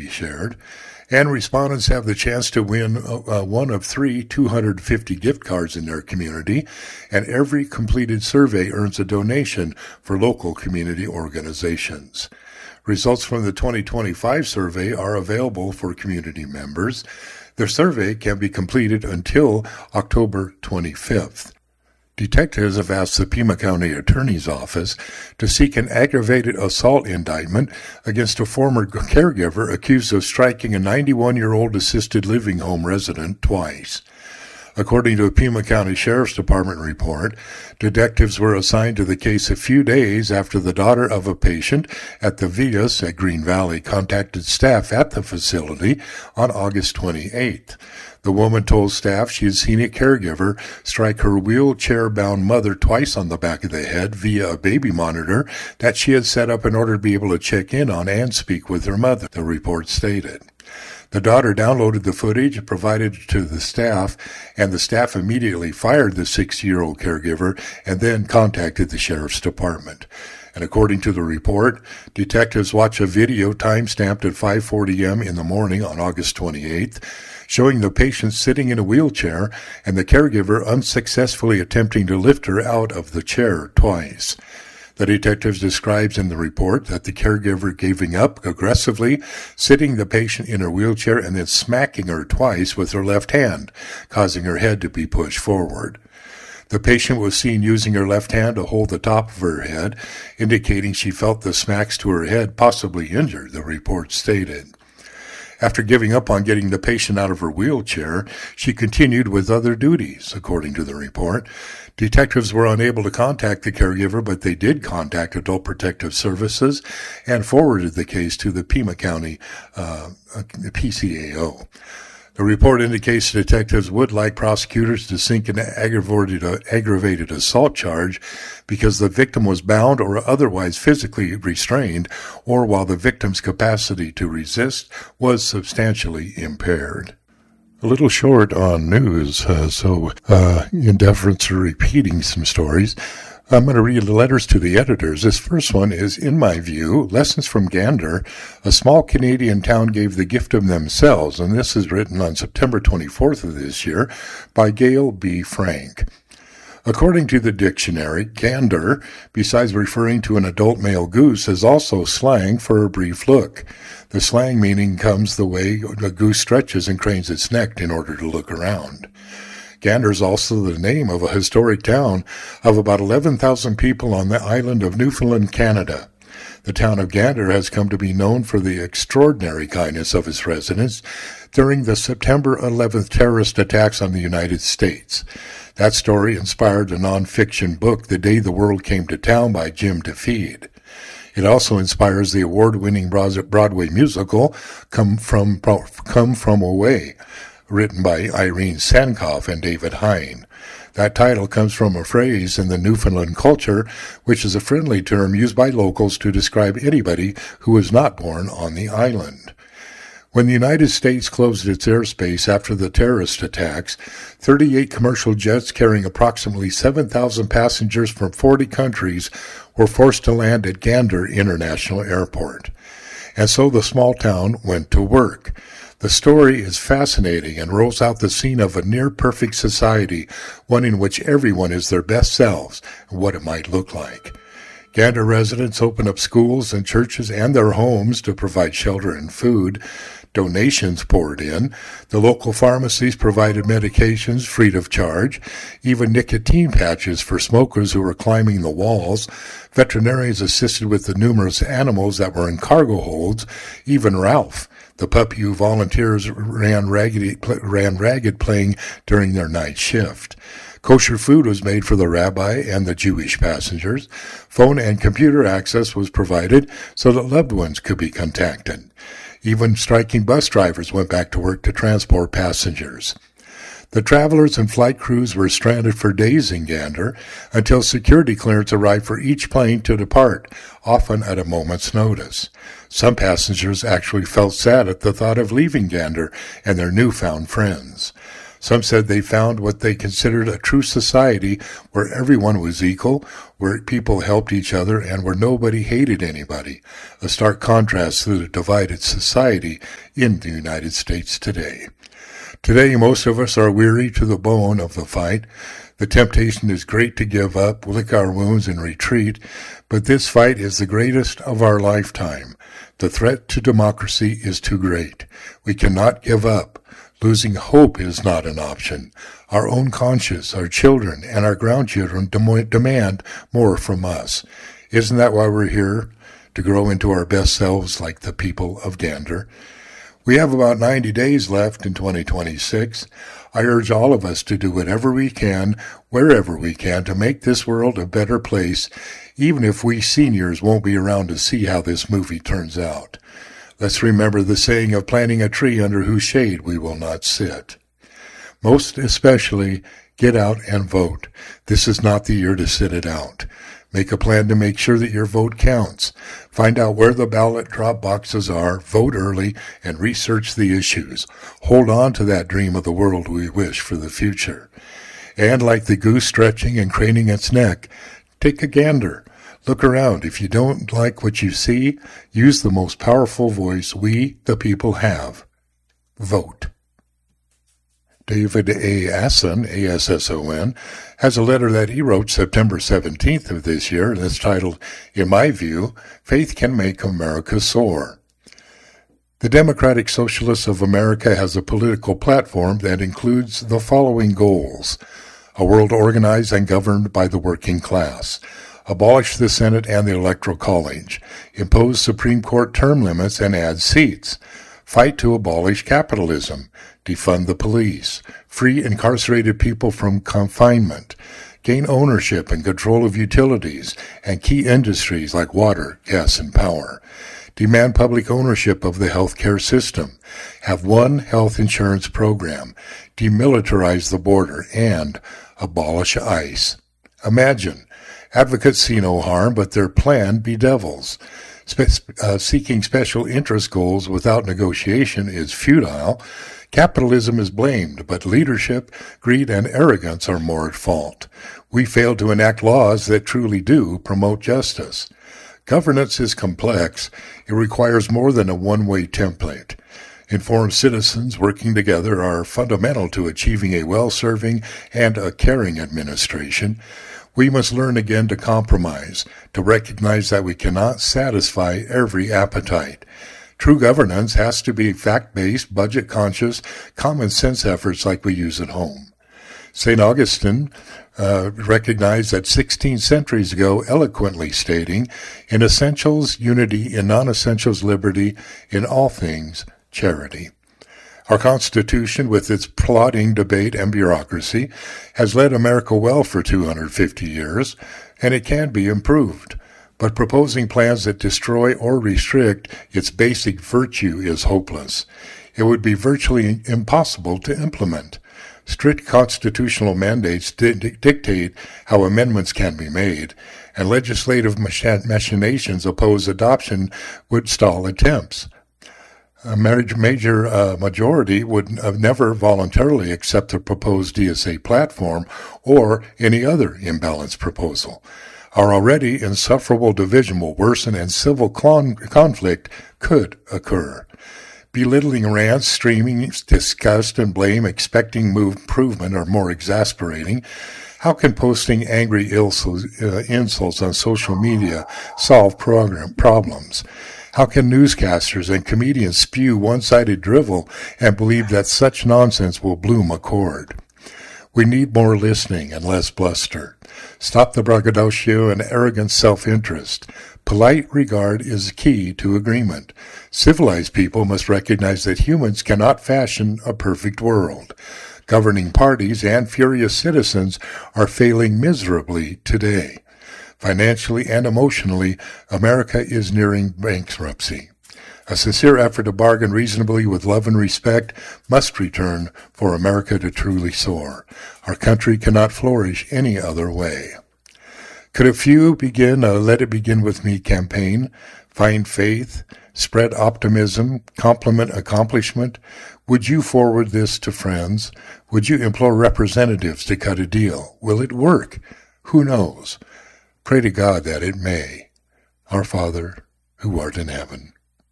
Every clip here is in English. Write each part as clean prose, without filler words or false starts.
be shared. And respondents have the chance to win one of 3 250 gift cards in their community, and every completed survey earns a donation for local community organizations. Results from the 2025 survey are available for community members. The survey can be completed until October 25th. Detectives have asked the Pima County Attorney's Office to seek an aggravated assault indictment against a former caregiver accused of striking a 91-year-old assisted living home resident twice. According to a Pima County Sheriff's Department report, detectives were assigned to the case a few days after the daughter of a patient at the Villas at Green Valley contacted staff at the facility on August 28th. The woman told staff she had seen a caregiver strike her wheelchair-bound mother twice on the back of the head via a baby monitor that she had set up in order to be able to check in on and speak with her mother, the report stated. The daughter downloaded the footage and provided it to the staff, and the staff immediately fired the 60-year-old caregiver and then contacted the sheriff's department. And according to the report, detectives watched a video time-stamped at 5:40 a.m. in the morning on August 28th, showing the patient sitting in a wheelchair and the caregiver unsuccessfully attempting to lift her out of the chair twice. The detectives describes in the report that the caregiver giving up aggressively, sitting the patient in her wheelchair and then smacking her twice with her left hand, causing her head to be pushed forward. The patient was seen using her left hand to hold the top of her head, indicating she felt the smacks to her head possibly injured, the report stated. After giving up on getting the patient out of her wheelchair, she continued with other duties, according to the report. Detectives were unable to contact the caregiver, but they did contact Adult Protective Services and forwarded the case to the Pima County PCAO. The report indicates detectives would like prosecutors to sink an aggravated assault charge because the victim was bound or otherwise physically restrained, or while the victim's capacity to resist was substantially impaired. A little short on news, so in deference to repeating some stories, I'm going to read the letters to the editors. This first one is, in my view, Lessons from Gander, a small Canadian town gave the gift of themselves, and this is written on September 24th of this year by Gail B. Frank. According to the dictionary, gander, besides referring to an adult male goose, is also slang for a brief look. The slang meaning comes the way a goose stretches and cranes its neck in order to look around. Gander is also the name of a historic town of about 11,000 people on the island of Newfoundland, Canada. The town of Gander has come to be known for the extraordinary kindness of its residents during the September 11th terrorist attacks on the United States. That story inspired the non-fiction book The Day the World Came to Town by Jim DeFeed. It also inspires the award-winning Broadway musical Come From Away, written by Irene Sankoff and David Hine. That title comes from a phrase in the Newfoundland culture, which is a friendly term used by locals to describe anybody who was not born on the island. When the United States closed its airspace after the terrorist attacks, 38 commercial jets carrying approximately 7,000 passengers from 40 countries were forced to land at Gander International Airport. And so the small town went to work. The story is fascinating and rolls out the scene of a near-perfect society, one in which everyone is their best selves and what it might look like. Gander residents opened up schools and churches and their homes to provide shelter and food. Donations poured in. The local pharmacies provided medications free of charge, even nicotine patches for smokers who were climbing the walls. Veterinarians assisted with the numerous animals that were in cargo holds. Even Ralph, the puppy who volunteers ran ragged playing during their night shift. Kosher food was made for the rabbi and the Jewish passengers. Phone and computer access was provided so that loved ones could be contacted. Even striking bus drivers went back to work to transport passengers. The travelers and flight crews were stranded for days in Gander until security clearance arrived for each plane to depart, often at a moment's notice. Some passengers actually felt sad at the thought of leaving Gander and their newfound friends. Some said they found what they considered a true society where everyone was equal, where people helped each other, and where nobody hated anybody, a stark contrast to the divided society in the United States today. Today, most of us are weary to the bone of the fight. The temptation is great to give up, lick our wounds, and retreat, but this fight is the greatest of our lifetime. The threat to democracy is too great. We cannot give up. Losing hope is not an option. Our own conscience, our children, and our grandchildren demand more from us. Isn't that why we're here? To grow into our best selves like the people of Gander? We have about 90 days left in 2026. I urge all of us to do whatever we can, wherever we can, to make this world a better place, even if we seniors won't be around to see how this movie turns out. Let's remember the saying of planting a tree under whose shade we will not sit. Most especially, get out and vote. This is not the year to sit it out. Make a plan to make sure that your vote counts. Find out where the ballot drop boxes are, vote early, and research the issues. Hold on to that dream of the world we wish for the future. And like the goose stretching and craning its neck, take a gander. Look around. If you don't like what you see, use the most powerful voice we, the people, have. Vote. David A. Asson, A-S-S-O-N, has a letter that he wrote September 17th of this year, and it's titled, In My View, Faith Can Make America Soar. The Democratic Socialists of America has a political platform that includes the following goals: a world organized and governed by the working class, abolish the Senate and the Electoral College, impose Supreme Court term limits and add seats, fight to abolish capitalism, defund the police, free incarcerated people from confinement, gain ownership and control of utilities and key industries like water, gas, and power, demand public ownership of the healthcare system, have one health insurance program, demilitarize the border, and abolish ICE. Imagine, advocates see no harm, but their plan bedevils. Seeking special interest goals without negotiation is futile. Capitalism is blamed, but leadership, greed, and arrogance are more at fault. We fail to enact laws that truly do promote justice. Governance is complex. It requires more than a one-way template. Informed citizens working together are fundamental to achieving a well-serving and a caring administration. We must learn again to compromise, to recognize that we cannot satisfy every appetite. True governance has to be fact-based, budget-conscious, common-sense efforts like we use at home. St. Augustine recognized that 16 centuries ago, eloquently stating, in essentials, unity, in non-essentials, liberty, in all things, charity. Our Constitution, with its plodding debate and bureaucracy, has led America well for 250 years, and it can be improved. But proposing plans that destroy or restrict its basic virtue is hopeless. It would be virtually impossible to implement. Strict constitutional mandates dictate how amendments can be made, and legislative machinations oppose adoption would stall attempts. A majority would never voluntarily accept the proposed DSA platform or any other imbalanced proposal. Our already insufferable division will worsen and civil conflict could occur. Belittling rants, streaming, disgust, and blame, expecting improvement are more exasperating. How can posting angry insults on social media solve problems? How can newscasters and comedians spew one-sided drivel and believe that such nonsense will bloom a chord? We need more listening and less bluster. Stop the braggadocio and arrogant self-interest. Polite regard is key to agreement. Civilized people must recognize that humans cannot fashion a perfect world. Governing parties and furious citizens are failing miserably today. Financially and emotionally, America is nearing bankruptcy. A sincere effort to bargain reasonably with love and respect must return for America to truly soar. Our country cannot flourish any other way. Could a few begin a Let It Begin With Me campaign? Find faith, Spread optimism, compliment accomplishment. Would you forward this to friends? Would you implore representatives to cut a deal? Will it work? Who knows? Pray to God that it may. Our Father, who art in heaven.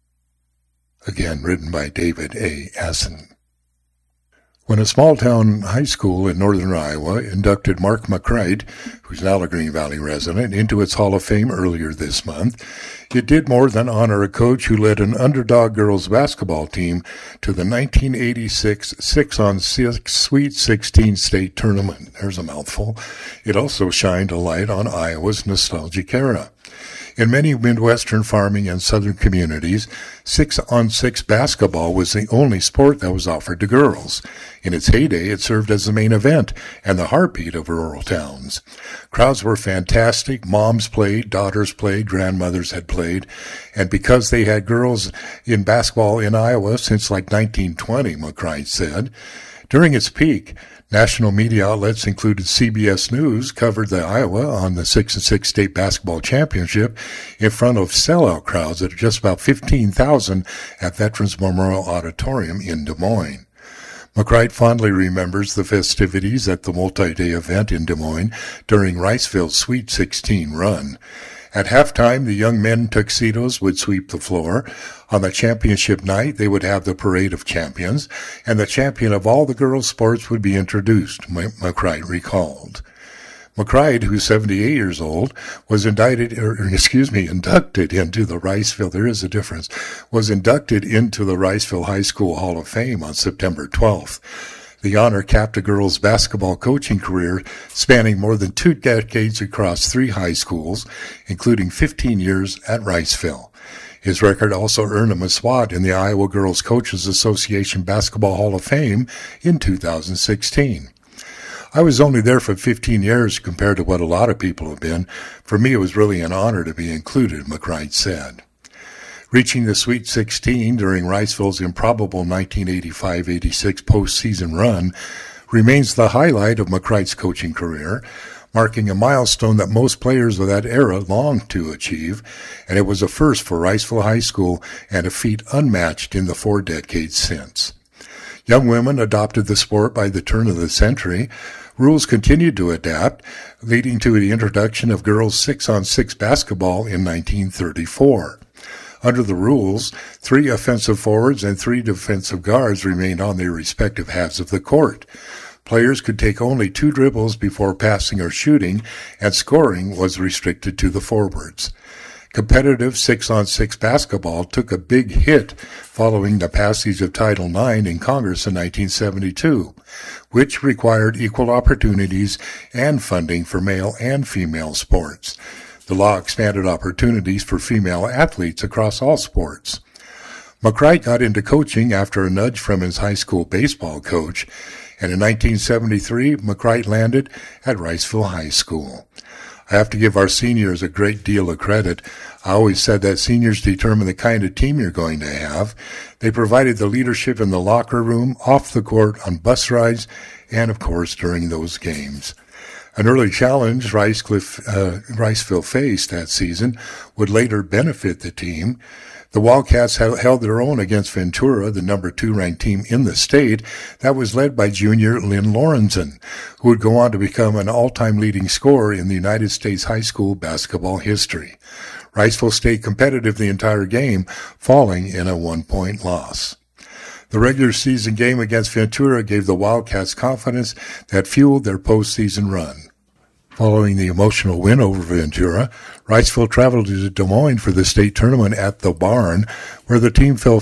Again, written by David A. Assen. When a small-town high school in northern Iowa inducted Mark McCreight, who's now a Green Valley resident, into its Hall of Fame earlier this month, it did more than honor a coach who led an underdog girls basketball team to the 1986 6-on-6 Sweet 16 state tournament. There's a mouthful. It also shined a light on Iowa's nostalgic era. In many Midwestern farming and southern communities, 6-on-6 basketball was the only sport that was offered to girls. In its heyday, it served as the main event and the heartbeat of rural towns. Crowds were fantastic. Moms played, daughters played, grandmothers had played. And because they had girls in basketball in Iowa since like 1920, McCreight said, during its peak, national media outlets included CBS News covered the Iowa on the 6-on-6 state basketball championship in front of sellout crowds at just about 15,000 at Veterans Memorial Auditorium in Des Moines. McCreight fondly remembers the festivities at the multi-day event in Des Moines during Riceville's Sweet 16 run. At halftime, the young men in tuxedos would sweep the floor. On the championship night, they would have the Parade of Champions, and the champion of all the girls' sports would be introduced, McCreight recalled. McCreight, who's 78 years old, was inducted into the Riceville, there is a difference, was inducted into the Riceville High School Hall of Fame on September 12th. The honor capped a girls' basketball coaching career spanning more than 2 decades across 3 high schools, including 15 years at Riceville. His record also earned him a spot in the Iowa Girls Coaches Association Basketball Hall of Fame in 2016. I was only there for 15 years compared to what a lot of people have been. For me, it was really an honor to be included, McCreight said. Reaching the Sweet 16 during Riceville's improbable 1985-86 postseason run remains the highlight of McCreight's coaching career, marking a milestone that most players of that era longed to achieve, and it was a first for Riceville High School and a feat unmatched in the 4 decades since. Young women adopted the sport by the turn of the century. Rules continued to adapt, leading to the introduction of girls' 6-on-6 basketball in 1934. Under the rules, 3 offensive forwards and 3 defensive guards remained on their respective halves of the court. Players could take only 2 dribbles before passing or shooting, and scoring was restricted to the forwards. Competitive 6-on-6 basketball took a big hit following the passage of Title IX in Congress in 1972, which required equal opportunities and funding for male and female sports. The law expanded opportunities for female athletes across all sports. McCreight got into coaching after a nudge from his high school baseball coach, and in 1973, McCreight landed at Riceville High School. I have to give our seniors a great deal of credit. I always said that seniors determine the kind of team you're going to have. They provided the leadership in the locker room, off the court, on bus rides, and, of course, during those games. An early challenge Riceville faced that season would later benefit the team. The Wildcats held their own against Ventura, the number 2 ranked team in the state, that was led by junior Lynn Lorenzen, who would go on to become an all-time leading scorer in the United States high school basketball history. Riceville stayed competitive the entire game, falling in a 1-point loss. The regular season game against Ventura gave the Wildcats confidence that fueled their postseason run. Following the emotional win over Ventura, Riceville traveled to Des Moines for the state tournament at the Barn, where the team fell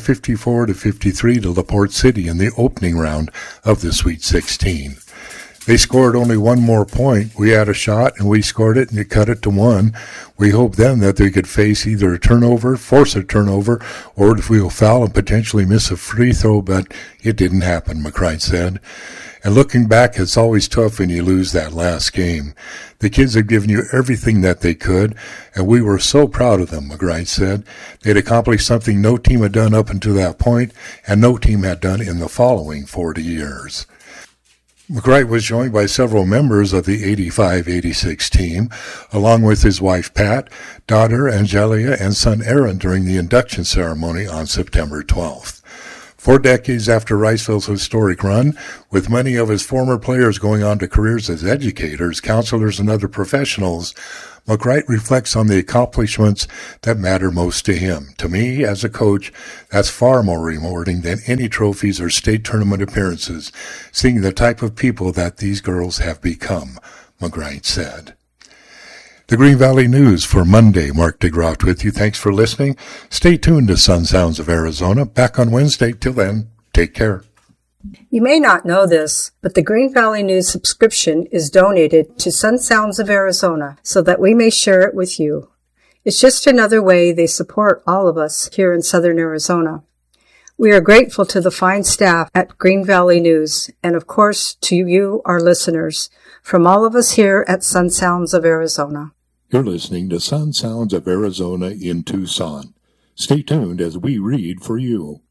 54-53 to LaPorte City in the opening round of the Sweet 16. They scored only 1 more point. We had a shot, and we scored it, and it cut it to 1. We hoped then that they could face either a turnover, force a turnover, or if we will foul and potentially miss a free throw, but it didn't happen, McCreight said. And looking back, it's always tough when you lose that last game. The kids had given you everything that they could, and we were so proud of them, McCreight said. They'd accomplished something no team had done up until that point, and no team had done in the following 40 years. McWright was joined by several members of the 85-86 team, along with his wife Pat, daughter Angelia, and son Aaron during the induction ceremony on September 12th. 4 decades after Riceville's historic run, with many of his former players going on to careers as educators, counselors, and other professionals, McWright reflects on the accomplishments that matter most to him. To me, as a coach, that's far more rewarding than any trophies or state tournament appearances, seeing the type of people that these girls have become, McWright said. The Green Valley News for Monday. Mark DeGroft with you. Thanks for listening. Stay tuned to Sun Sounds of Arizona. Back on Wednesday. Till then, take care. You may not know this, but the Green Valley News subscription is donated to Sun Sounds of Arizona so that we may share it with you. It's just another way they support all of us here in Southern Arizona. We are grateful to the fine staff at Green Valley News and, of course, to you, our listeners, from all of us here at Sun Sounds of Arizona. You're listening to Sun Sounds of Arizona in Tucson. Stay tuned as we read for you.